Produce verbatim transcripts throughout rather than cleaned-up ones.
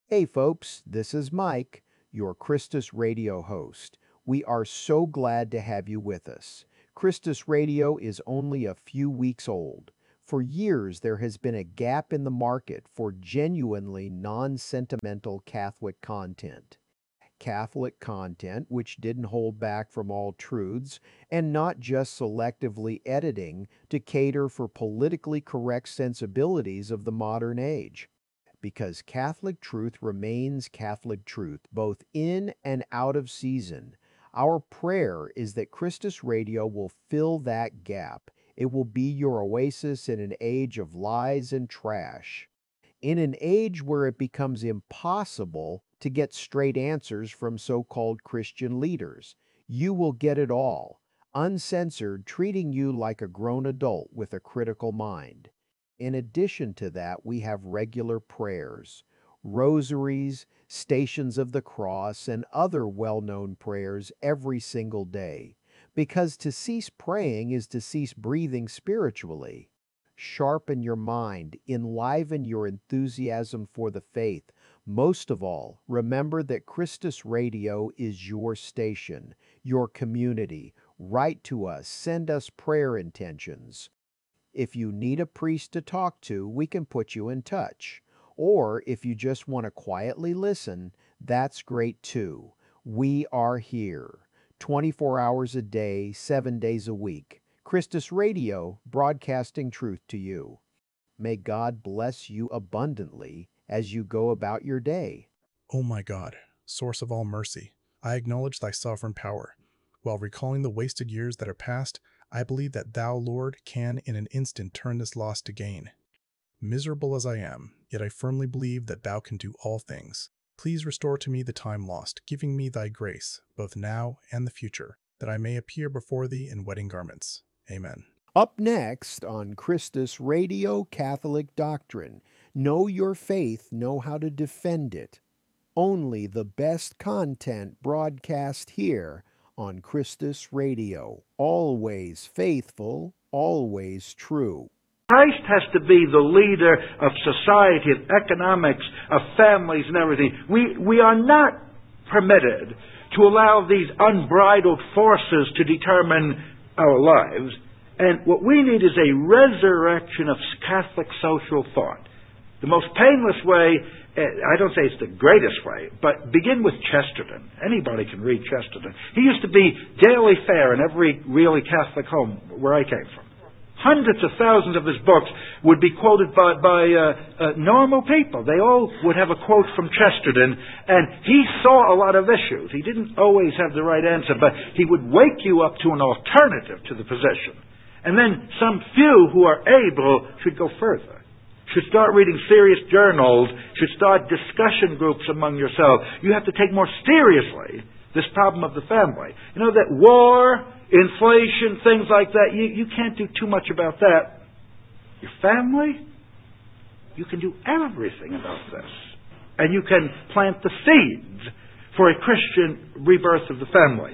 Hey folks, this is Mike, your Christus Radio host. We are so glad to have you with us. Christus Radio is only a few weeks old. For years, there has been a gap in the market for genuinely non-sentimental Catholic content. Catholic content which didn't hold back from all truths and not just selectively editing to cater for politically correct sensibilities of the modern age. Because Catholic truth remains Catholic truth, both in and out of season. Our prayer is that Christus Radio will fill that gap. It will be your oasis in an age of lies and trash. In an age where it becomes impossible to get straight answers from so-called Christian leaders, you will get it all, uncensored, treating you like a grown adult with a critical mind. In addition to that, we have regular prayers, rosaries, stations of the cross, and other well-known prayers every single day. Because to cease praying is to cease breathing spiritually. Sharpen your mind, enliven your enthusiasm for the faith. Most of all, remember that Christus Radio is your station, your community. Write to us, send us prayer intentions. If you need a priest to talk to, we can put you in touch. Or if you just want to quietly listen, that's great too. We are here, twenty-four hours a day, seven days a week. Christus Radio, broadcasting truth to you. May God bless you abundantly as you go about your day. O my God, source of all mercy, I acknowledge thy sovereign power. While recalling the wasted years that are past, I believe that thou, Lord, can in an instant turn this loss to gain. Miserable as I am, yet I firmly believe that thou can do all things. Please restore to me the time lost, giving me thy grace, both now and the future, that I may appear before thee in wedding garments. Amen. Up next on Christus Radio Catholic Doctrine, know your faith, know how to defend it. Only the best content broadcast here on Christus Radio. Always faithful, always true. Christ has to be the leader of society, of economics, of families and everything. We, we are not permitted to allow these unbridled forces to determine our lives. And what we need is a resurrection of Catholic social thought. The most painless way, I don't say it's the greatest way, but begin with Chesterton. Anybody can read Chesterton. He used to be daily fare in every really Catholic home where I came from. Hundreds of thousands of his books would be quoted by, by uh, uh, normal people. They all would have a quote from Chesterton, and he saw a lot of issues. He didn't always have the right answer, but he would wake you up to an alternative to the position. And then some few who are able should go further. Should start reading serious journals, should start discussion groups among yourselves. You have to take more seriously this problem of the family. You know that war, inflation, things like that, you, you can't do too much about that. Your family, you can do everything about this. And you can plant the seeds for a Christian rebirth of the family.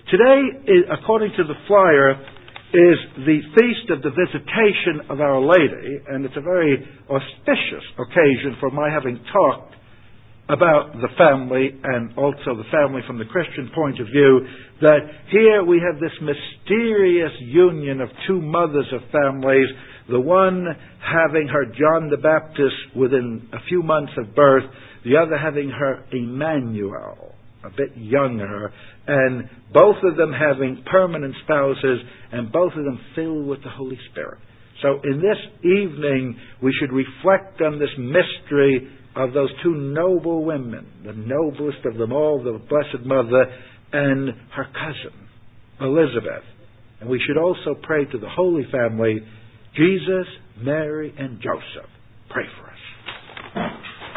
Today, according to the flyer, is the Feast of the Visitation of Our Lady, and it's a very auspicious occasion for my having talked about the family and also the family from the Christian point of view, that here we have this mysterious union of two mothers of families, the one having her John the Baptist within a few months of birth, the other having her Emmanuel, a bit younger, and both of them having permanent spouses, and both of them filled with the Holy Spirit. So in this evening, we should reflect on this mystery of those two noble women, the noblest of them all, the Blessed Mother, and her cousin, Elizabeth. And we should also pray to the Holy Family, Jesus, Mary, and Joseph. Pray for us.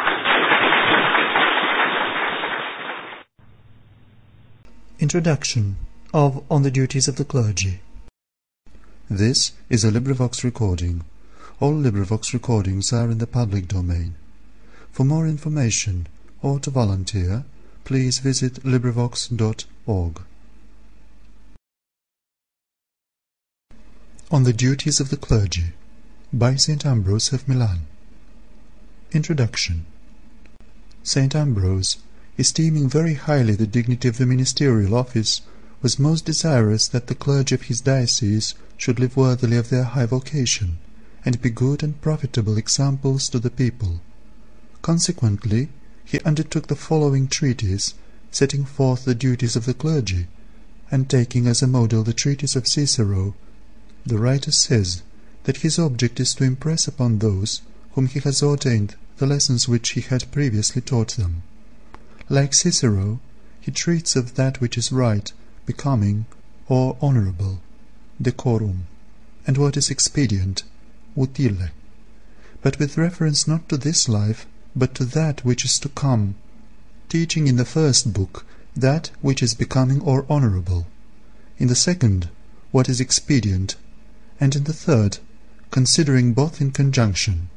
Introduction of On the Duties of the Clergy. This is a LibriVox recording. All LibriVox recordings are in the public domain. For more information or to volunteer, please visit LibriVox dot org. On the Duties of the Clergy by Saint Ambrose of Milan. Introduction. Saint Ambrose, esteeming very highly the dignity of the ministerial office, was most desirous that the clergy of his diocese should live worthily of their high vocation, and be good and profitable examples to the people. Consequently, he undertook the following treatise, setting forth the duties of the clergy, and taking as a model the treatise of Cicero. The writer says that his object is to impress upon those whom he has ordained the lessons which he had previously taught them. Like Cicero, he treats of that which is right, becoming, or honourable, decorum, and what is expedient, utile, but with reference not to this life, but to that which is to come, teaching in the first book that which is becoming or honourable, in the second what is expedient, and in the third considering both in conjunction.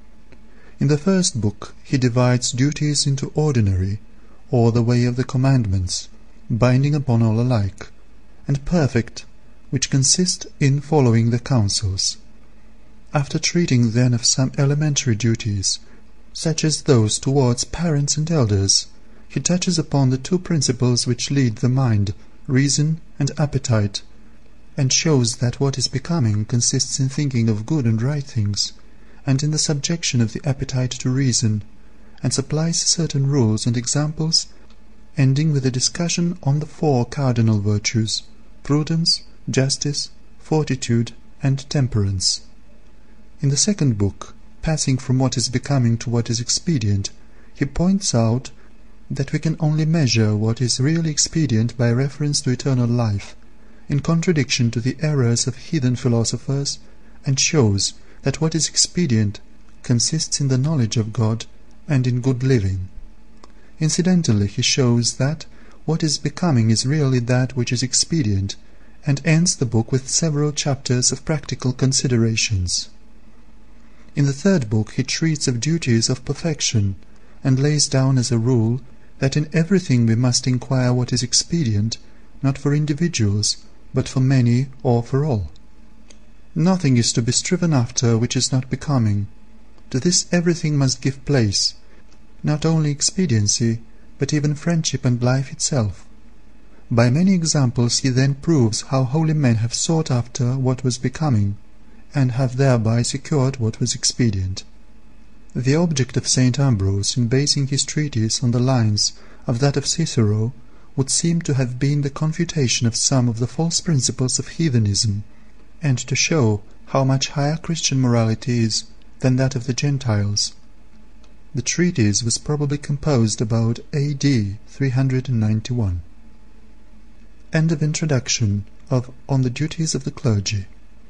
In the first book he divides duties into ordinary, or the way of the commandments, binding upon all alike, and perfect, which consist in following the counsels. After treating then of some elementary duties, such as those towards parents and elders, he touches upon the two principles which lead the mind, reason and appetite, and shows that what is becoming consists in thinking of good and right things, and in the subjection of the appetite to reason, and supplies certain rules and examples, ending with a discussion on the four cardinal virtues, prudence, justice, fortitude, and temperance. In the second book, passing from what is becoming to what is expedient, he points out that we can only measure what is really expedient by reference to eternal life, in contradiction to the errors of heathen philosophers, and shows that what is expedient consists in the knowledge of God and in good living. Incidentally, he shows that what is becoming is really that which is expedient, and ends the book with several chapters of practical considerations. In the third book he treats of duties of perfection, and lays down as a rule that in everything we must inquire what is expedient, not for individuals, but for many or for all. Nothing is to be striven after which is not becoming. To this everything must give place, not only expediency, but even friendship and life itself. By many examples he then proves how holy men have sought after what was becoming, and have thereby secured what was expedient. The object of Saint Ambrose in basing his treatise on the lines of that of Cicero would seem to have been the confutation of some of the false principles of heathenism, and to show how much higher Christian morality is than that of the Gentiles. The treatise was probably composed about A D three hundred ninety-one. End of introduction of On the Duties of the Clergy.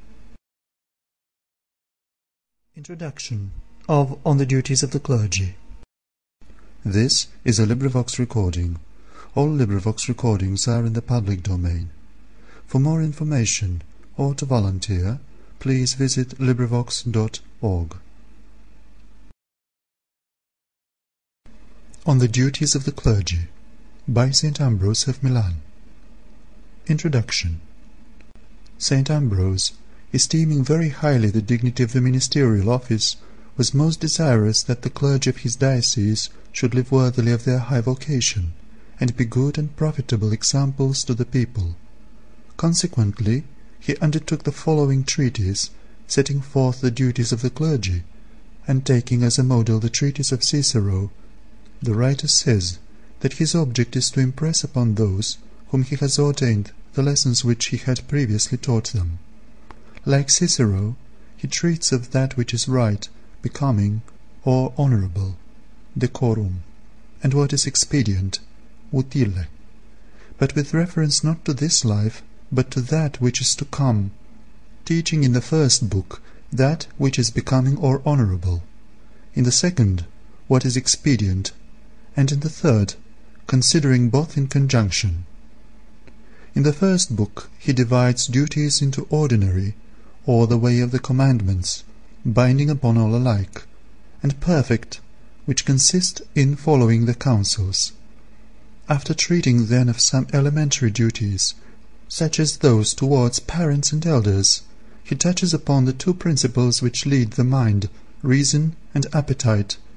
Introduction of On the Duties of the Clergy. This is a LibriVox recording. All LibriVox recordings are in the public domain. For more information or to volunteer, please visit LibriVox dot org. On the Duties of the Clergy by Saint Ambrose of Milan. Introduction. Saint Ambrose, esteeming very highly the dignity of the ministerial office, was most desirous that the clergy of his diocese should live worthily of their high vocation, and be good and profitable examples to the people. Consequently, he undertook the following treatise, setting forth the duties of the clergy, and taking as a model the treatise of Cicero. The writer says that his object is to impress upon those whom he has ordained the lessons which he had previously taught them. Like Cicero, he treats of that which is right, becoming, or honourable, decorum, and what is expedient, utile, but with reference not to this life, but to that which is to come, teaching in the first book that which is becoming or honourable, in the second what is expedient, and in the third considering both in conjunction. In the first book he divides duties into ordinary, or the way of the commandments, binding upon all alike, and perfect, which consist in following the counsels. After treating then of some elementary duties, such as those towards parents and elders, he touches upon the two principles which lead the mind, reason and appetite,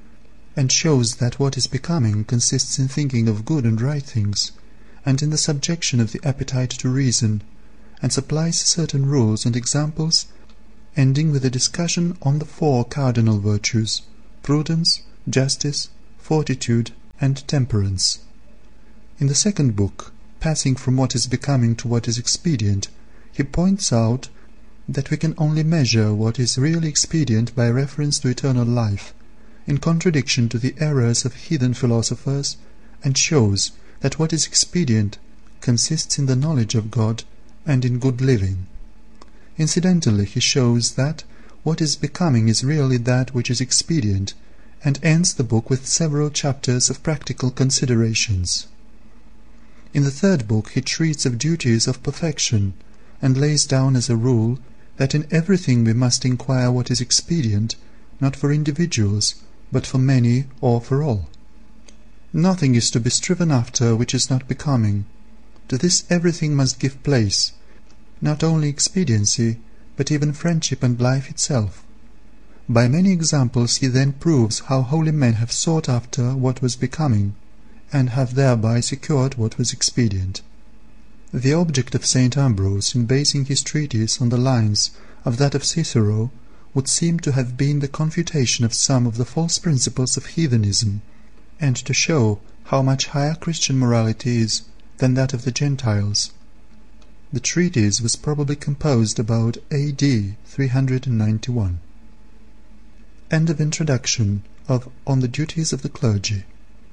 and shows that what is becoming consists in thinking of good and right things, and in the subjection of the appetite to reason, and supplies certain rules and examples, ending with a discussion on the four cardinal virtues: prudence, justice, fortitude, and temperance. In the second book, passing from what is becoming to what is expedient, he points out that we can only measure what is really expedient by reference to eternal life, in contradiction to the errors of heathen philosophers, and shows that what is expedient consists in the knowledge of God and in good living. Incidentally, he shows that what is becoming is really that which is expedient, and ends the book with several chapters of practical considerations. In the third book he treats of duties of perfection, and lays down as a rule that in everything we must inquire what is expedient, not for individuals, but for many or for all. Nothing is to be striven after which is not becoming. To this everything must give place, not only expediency, but even friendship and life itself. By many examples he then proves how holy men have sought after what was becoming, and have thereby secured what was expedient. The object of Saint Ambrose in basing his treatise on the lines of that of Cicero would seem to have been the confutation of some of the false principles of heathenism, and to show how much higher Christian morality is than that of the Gentiles. The treatise was probably composed about A D three hundred ninety-one. End of introduction of On the Duties of the Clergy.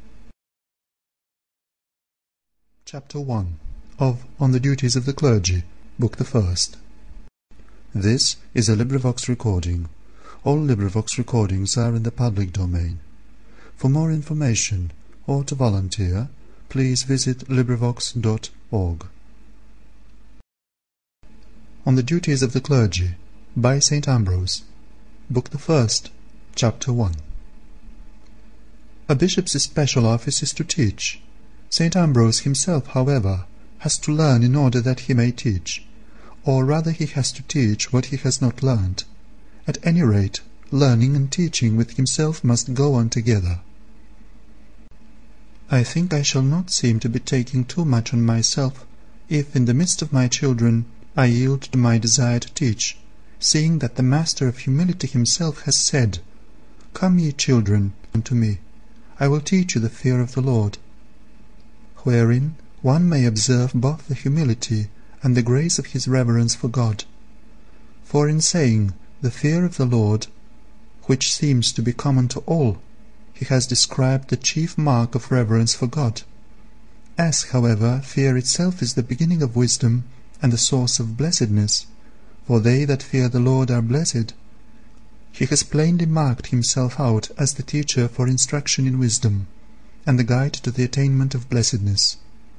Chapter one of On the Duties of the Clergy, Book the First. This is a LibriVox recording. All LibriVox recordings are in the public domain. For more information or to volunteer, please visit LibriVox dot org. On the Duties of the Clergy, by Saint Ambrose, Book the First, Chapter one. A bishop's special office is to teach. Saint Ambrose himself, however, has to learn in order that he may teach, or rather he has to teach what he has not learned. At any rate, learning and teaching with himself must go on together. I think I shall not seem to be taking too much on myself, if in the midst of my children I yield to my desire to teach, seeing that the Master of humility himself has said, "Come ye children unto me, I will teach you the fear of the Lord," wherein one may observe both the humility and the grace of his reverence for God. For in saying the fear of the Lord, which seems to be common to all, he has described the chief mark of reverence for God. As, however, fear itself is the beginning of wisdom and the source of blessedness, for they that fear the Lord are blessed, he has plainly marked himself out as the teacher for instruction in wisdom, and the guide to the attainment of blessedness.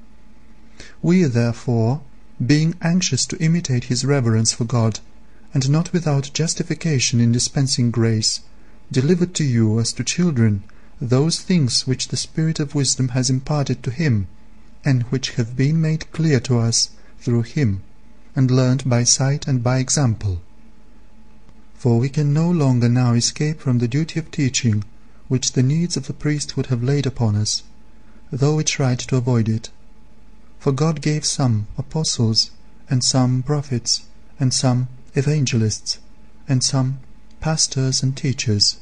We, therefore, being anxious to imitate his reverence for God, and not without justification in dispensing grace, delivered to you as to children those things which the Spirit of wisdom has imparted to him, and which have been made clear to us through him, and learnt by sight and by example. For we can no longer now escape from the duty of teaching, which the needs of the priesthood have laid upon us, though we tried to avoid it. For God gave some apostles, and some prophets, and some evangelists, and some pastors and teachers.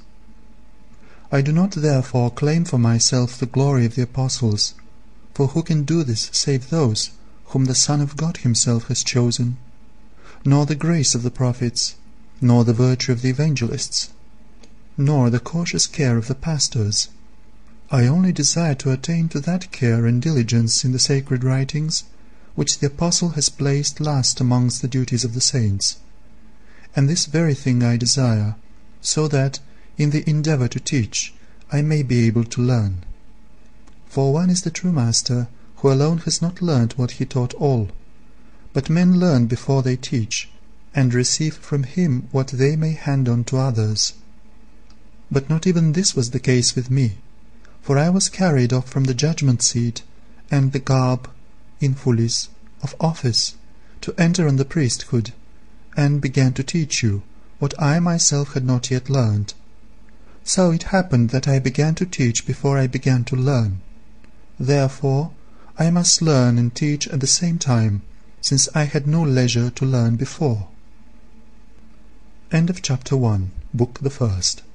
I do not therefore claim for myself the glory of the apostles, for who can do this save those whom the Son of God himself has chosen, nor the grace of the prophets, nor the virtue of the evangelists, nor the cautious care of the pastors. I only desire to attain to that care and diligence in the sacred writings, which the Apostle has placed last amongst the duties of the saints. And this very thing I desire, so that, in the endeavour to teach, I may be able to learn. For one is the true master, who alone has not learnt what he taught all. But men learn before they teach, and receive from him what they may hand on to others. But not even this was the case with me, for I was carried off from the judgment seat, and the garb, infulis, of office, to enter on the priesthood, and began to teach you what I myself had not yet learned. So it happened that I began to teach before I began to learn. Therefore, I must learn and teach at the same time, since I had no leisure to learn before. End of chapter one, book the first.